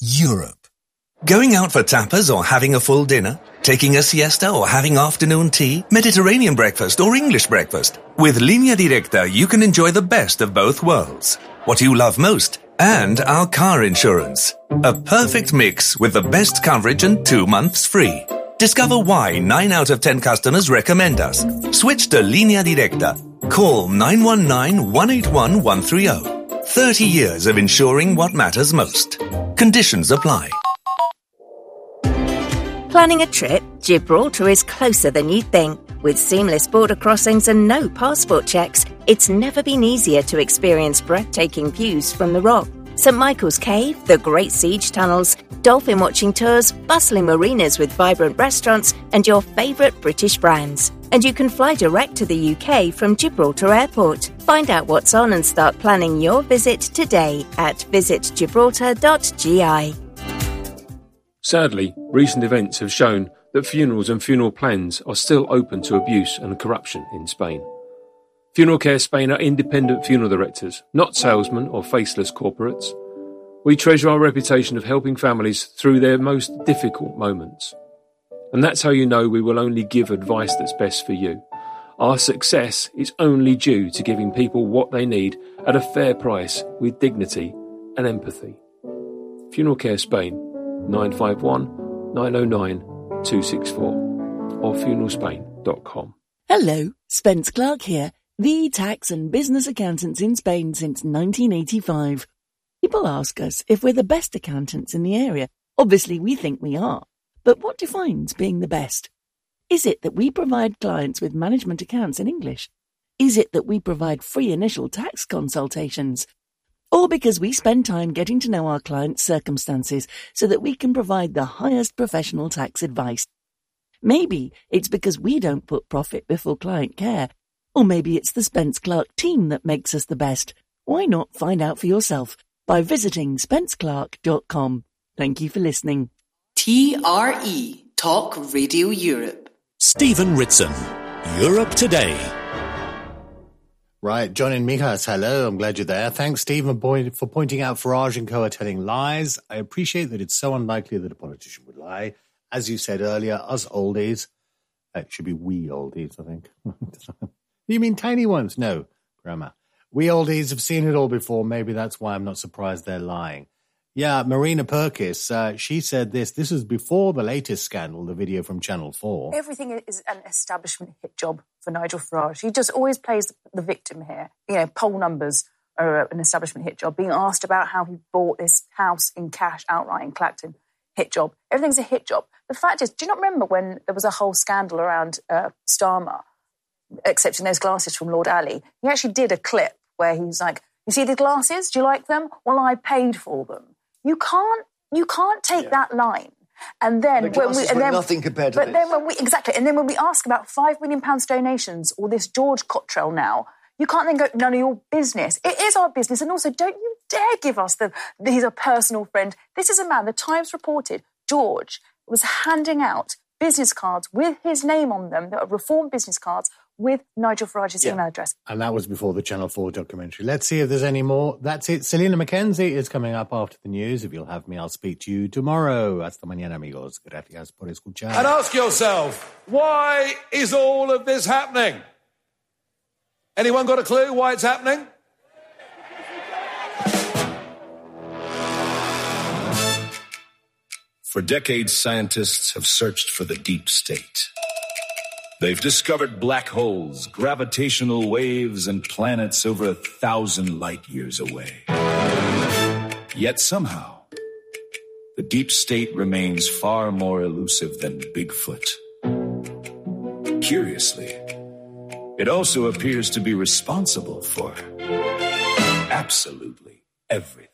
Europe. Going out for tapas or having a full dinner? Taking a siesta or having afternoon tea? Mediterranean breakfast or English breakfast? With Línea Directa, you can enjoy the best of both worlds. What you love most and our car insurance. A perfect mix with the best coverage and 2 months free. Discover why 9 out of 10 customers recommend us. Switch to Línea Directa. Call 919-181-130. 30 years of insuring what matters most. Conditions apply. Planning a trip? Gibraltar is closer than you think. With seamless border crossings and no passport checks, it's never been easier to experience breathtaking views from the Rock. St Michael's Cave, the Great Siege Tunnels, dolphin watching tours, bustling marinas with vibrant restaurants, and your favourite British brands. And you can fly direct to the UK from Gibraltar Airport. Find out what's on and start planning your visit today at visitgibraltar.gi. Sadly, recent events have shown that funerals and funeral plans are still open to abuse and corruption in Spain. Funeral Care Spain are independent funeral directors, not salesmen or faceless corporates. We treasure our reputation of helping families through their most difficult moments. And that's how you know we will only give advice that's best for you. Our success is only due to giving people what they need at a fair price with dignity and empathy. Funeral Care Spain, 951 909 264 or funeralspain.com. Hello, Spence Clark here, the tax and business accountants in Spain since 1985. People ask us if we're the best accountants in the area. Obviously, we think we are. But what defines being the best? Is it that we provide clients with management accounts in English? Is it that we provide free initial tax consultations? Or because we spend time getting to know our clients' circumstances so that we can provide the highest professional tax advice? Maybe it's because we don't put profit before client care. Or maybe it's the Spence Clark team that makes us the best. Why not find out for yourself by visiting spenceclark.com. Thank you for listening. TRE Talk Radio Europe. Stephen Ritson, Europe Today. Right, John in Mijas, hello, I'm glad you're there. Thanks, Stephen, for pointing out Farage and co are telling lies. I appreciate that it's so unlikely that a politician would lie. As you said earlier, us oldies, it should be we oldies, I think. You mean tiny ones? No, grammar. We oldies have seen it all before. Maybe that's why I'm not surprised they're lying. Yeah, Marina Purkis, she said this. This was before the latest scandal, the video from Channel 4. Everything is an establishment hit job for Nigel Farage. He just always plays the victim here. You know, poll numbers are an establishment hit job. Being asked about how he bought this house in cash outright in Clacton, hit job. Everything's a hit job. The fact is, do you not remember when there was a whole scandal around Starmer accepting those glasses from Lord Ali? He actually did a clip where he's like, you see the glasses? Do you like them? Well, I paid for them. You can't take that line. And then nothing compared to this. But then when we ask about £5 million donations or this George Cottrell now, you can't then go, none of your business. It is our business. And also, don't you dare give us he's a personal friend. This is a man, the Times reported, George was handing out business cards with his name on them, that are reformed business cards, with Nigel Farage's email address. And that was before the Channel 4 documentary. Let's see if there's any more. That's it. Selena Mackenzie is coming up after the news. If you'll have me, I'll speak to you tomorrow. Hasta mañana, amigos. Gracias por escuchar. And ask yourself, why is all of this happening? Anyone got a clue why it's happening? For decades, scientists have searched for the deep state. They've discovered black holes, gravitational waves, and planets over 1,000 light years away. Yet somehow, the deep state remains far more elusive than Bigfoot. Curiously, it also appears to be responsible for absolutely everything.